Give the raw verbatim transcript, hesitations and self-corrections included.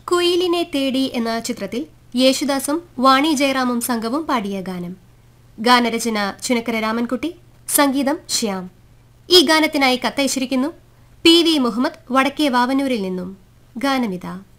കുയിലിനെ തേടി എന്ന ചിത്രത്തിൽ യേശുദാസും വാണി ജയറാമും സംഘവും പാടിയ ഗാനം. ഗാനരചന ചുനക്കര രാമൻകുട്ടി, സംഗീതം ശ്യാം. ഈ ഗാനത്തിനായി കത്തയച്ചിരിക്കുന്നു പി വി മുഹമ്മദ് വടക്കേ വാവനൂരിൽ നിന്നും. ഗാനമിതാ.